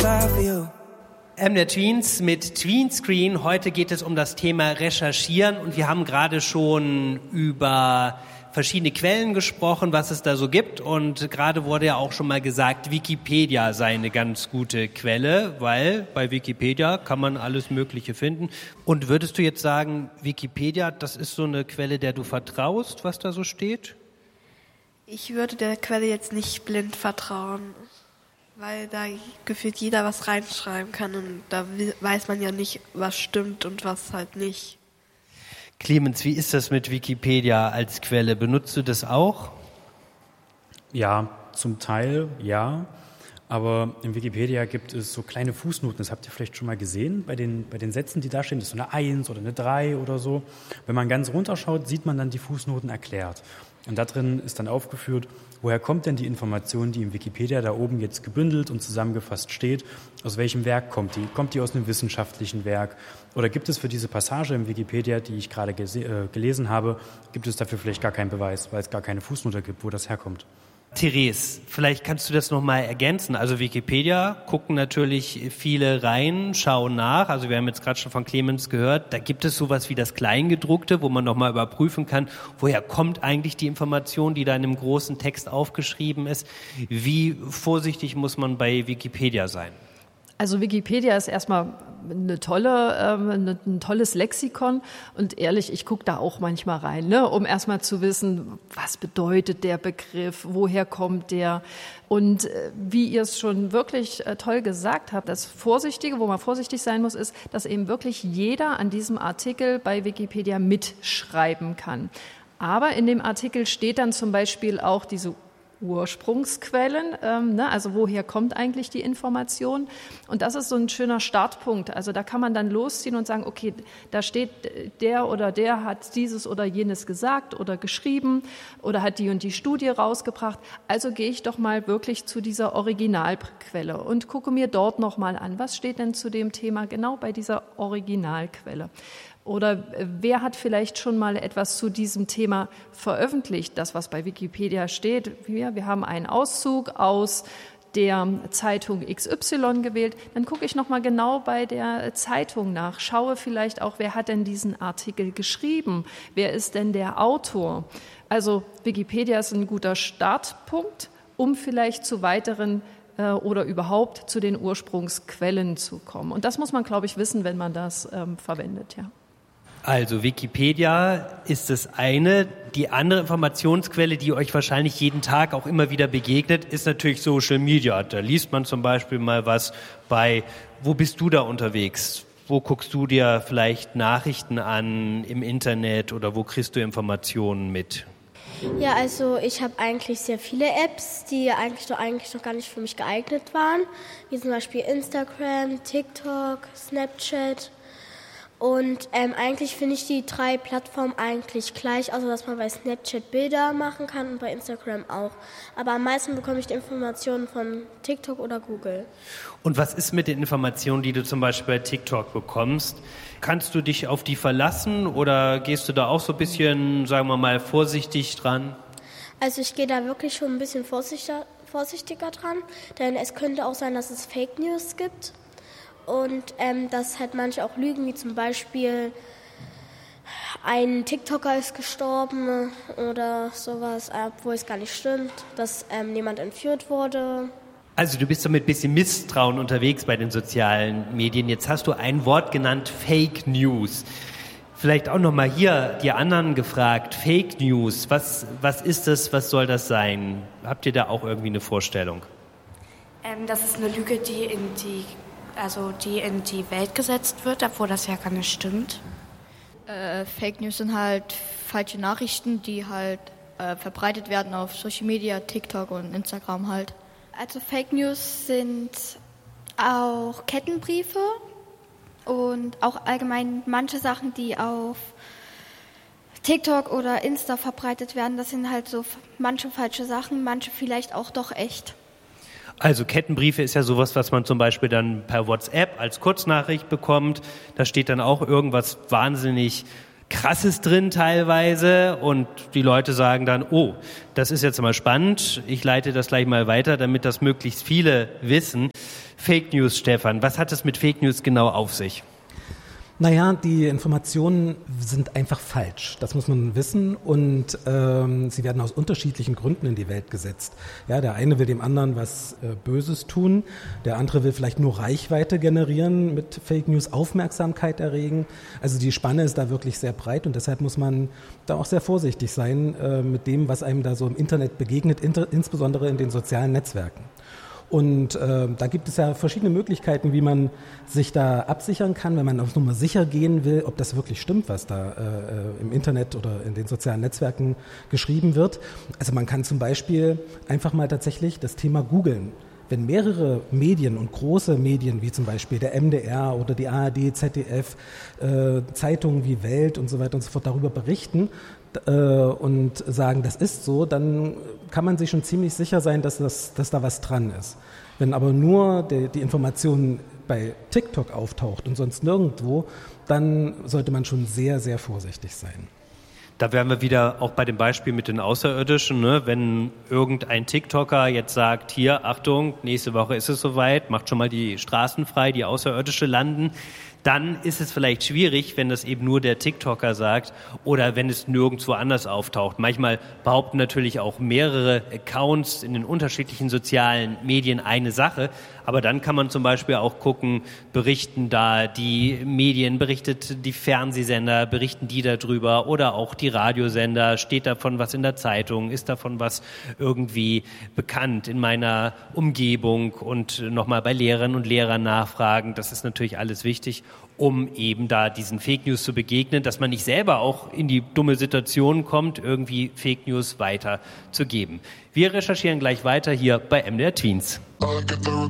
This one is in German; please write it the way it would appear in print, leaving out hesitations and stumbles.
MDR Tweens mit Tweenscreen. Heute geht es um das Thema Recherchieren und wir haben gerade schon über verschiedene Quellen gesprochen, was es da so gibt, und gerade wurde ja auch schon mal gesagt, Wikipedia sei eine ganz gute Quelle, weil bei Wikipedia kann man alles Mögliche finden. Und würdest du jetzt sagen, Wikipedia, das ist so eine Quelle, der du vertraust, was da so steht? Ich würde der Quelle jetzt nicht blind vertrauen, weil da gefühlt jeder was reinschreiben kann und da weiß man ja nicht, was stimmt und was halt nicht. Clemens, wie ist das mit Wikipedia als Quelle? Benutzt du das auch? Ja, zum Teil ja, aber in Wikipedia gibt es so kleine Fußnoten, das habt ihr vielleicht schon mal gesehen, bei den Sätzen, die da stehen, das ist so eine 1 oder eine 3 oder so. Wenn man ganz runterschaut, sieht man dann die Fußnoten erklärt. Und da drin ist dann aufgeführt, woher kommt denn die Information, die in Wikipedia da oben jetzt gebündelt und zusammengefasst steht, aus welchem Werk kommt die? Kommt die aus einem wissenschaftlichen Werk? Oder gibt es für diese Passage in Wikipedia, die ich gerade gelesen habe, gibt es dafür vielleicht gar keinen Beweis, weil es gar keine Fußnote gibt, wo das herkommt? Therese, vielleicht kannst du das nochmal ergänzen. Also Wikipedia gucken natürlich viele rein, schauen nach. Also wir haben jetzt gerade schon von Clemens gehört, da gibt es sowas wie das Kleingedruckte, wo man nochmal überprüfen kann, woher kommt eigentlich die Information, die da in einem großen Text aufgeschrieben ist. Wie vorsichtig muss man bei Wikipedia sein? Also Wikipedia ist erstmal ein tolles Lexikon und ehrlich, ich gucke da auch manchmal rein, ne, um erstmal zu wissen, was bedeutet der Begriff, woher kommt der, und wie ihr es schon wirklich toll gesagt habt, das Vorsichtige, wo man vorsichtig sein muss, ist, dass eben wirklich jeder an diesem Artikel bei Wikipedia mitschreiben kann. Aber in dem Artikel steht dann zum Beispiel auch diese Ursprungsquellen, also woher kommt eigentlich die Information? Und das ist so ein schöner Startpunkt. Also da kann man dann losziehen und sagen, okay, da steht, der oder der hat dieses oder jenes gesagt oder geschrieben oder hat die und die Studie rausgebracht. Also gehe ich doch mal wirklich zu dieser Originalquelle und gucke mir dort nochmal an, was steht denn zu dem Thema genau bei dieser Originalquelle. Oder wer hat vielleicht schon mal etwas zu diesem Thema veröffentlicht, das, was bei Wikipedia steht? Wir haben einen Auszug aus der Zeitung XY gewählt. Dann gucke ich nochmal genau bei der Zeitung nach, schaue vielleicht auch, wer hat denn diesen Artikel geschrieben? Wer ist denn der Autor? Also Wikipedia ist ein guter Startpunkt, um vielleicht zu weiteren oder überhaupt zu den Ursprungsquellen zu kommen. Und das muss man, glaube ich, wissen, wenn man das verwendet, ja. Also Wikipedia ist das eine. Die andere Informationsquelle, die euch wahrscheinlich jeden Tag auch immer wieder begegnet, ist natürlich Social Media. Da liest man zum Beispiel mal was bei, wo bist du da unterwegs? Wo guckst du dir vielleicht Nachrichten an im Internet oder wo kriegst du Informationen mit? Ja, also ich habe eigentlich sehr viele Apps, die eigentlich noch gar nicht für mich geeignet waren, wie zum Beispiel Instagram, TikTok, Snapchat. Und eigentlich finde ich die 3 Plattformen eigentlich gleich, also dass man bei Snapchat Bilder machen kann und bei Instagram auch. Aber am meisten bekomme ich die Informationen von TikTok oder Google. Und was ist mit den Informationen, die du zum Beispiel bei TikTok bekommst? Kannst du dich auf die verlassen oder gehst du da auch so ein bisschen, sagen wir mal, vorsichtig dran? Also ich gehe da wirklich schon ein bisschen vorsichtiger dran, denn es könnte auch sein, dass es Fake News gibt. Und dass halt manche auch lügen, wie zum Beispiel ein TikToker ist gestorben oder sowas, obwohl es gar nicht stimmt, dass jemand entführt wurde. Also du bist so mit ein bisschen Misstrauen unterwegs bei den sozialen Medien. Jetzt hast du ein Wort genannt, Fake News. Vielleicht auch nochmal hier die anderen gefragt, Fake News, was ist das, was soll das sein? Habt ihr da auch irgendwie eine Vorstellung? Das ist eine Lüge, die in die Welt gesetzt wird, obwohl das ja gar nicht stimmt. Fake News sind halt falsche Nachrichten, die halt verbreitet werden auf Social Media, TikTok und Instagram halt. Also Fake News sind auch Kettenbriefe und auch allgemein manche Sachen, die auf TikTok oder Insta verbreitet werden. Das sind halt so manche falsche Sachen, manche vielleicht auch doch echt. Also Kettenbriefe ist ja sowas, was man zum Beispiel dann per WhatsApp als Kurznachricht bekommt. Da steht dann auch irgendwas wahnsinnig Krasses drin teilweise und die Leute sagen dann, oh, das ist jetzt mal spannend, ich leite das gleich mal weiter, damit das möglichst viele wissen. Fake News, Stefan, was hat es mit Fake News genau auf sich? Naja, die Informationen sind einfach falsch, das muss man wissen und sie werden aus unterschiedlichen Gründen in die Welt gesetzt. Ja, der eine will dem anderen was Böses tun, der andere will vielleicht nur Reichweite generieren, mit Fake News Aufmerksamkeit erregen. Also die Spanne ist da wirklich sehr breit und deshalb muss man da auch sehr vorsichtig sein mit dem, was einem da so im Internet begegnet, insbesondere in den sozialen Netzwerken. Und da gibt es ja verschiedene Möglichkeiten, wie man sich da absichern kann, wenn man auf Nummer sicher gehen will, ob das wirklich stimmt, was da im Internet oder in den sozialen Netzwerken geschrieben wird. Also man kann zum Beispiel einfach mal tatsächlich das Thema googeln. Wenn mehrere Medien und große Medien, wie zum Beispiel der MDR oder die ARD, ZDF, Zeitungen wie Welt und so weiter und so fort darüber berichten, und sagen, das ist so, dann kann man sich schon ziemlich sicher sein, dass da was dran ist. Wenn aber nur die Information bei TikTok auftaucht und sonst nirgendwo, dann sollte man schon sehr, sehr vorsichtig sein. Da wären wir wieder auch bei dem Beispiel mit den Außerirdischen, ne? Wenn irgendein TikToker jetzt sagt, hier, Achtung, nächste Woche ist es soweit, macht schon mal die Straßen frei, die Außerirdische landen, dann ist es vielleicht schwierig, wenn das eben nur der TikToker sagt oder wenn es nirgendwo anders auftaucht. Manchmal behaupten natürlich auch mehrere Accounts in den unterschiedlichen sozialen Medien eine Sache, aber dann kann man zum Beispiel auch gucken, berichten da die Medien, berichtet die Fernsehsender, berichten die darüber oder auch die Radiosender, steht davon was in der Zeitung, ist davon was irgendwie bekannt in meiner Umgebung und nochmal bei Lehrerinnen und Lehrern nachfragen. Das ist natürlich alles wichtig, um eben da diesen Fake News zu begegnen, dass man nicht selber auch in die dumme Situation kommt, irgendwie Fake News weiterzugeben. Wir recherchieren gleich weiter hier bei MDR Tweens.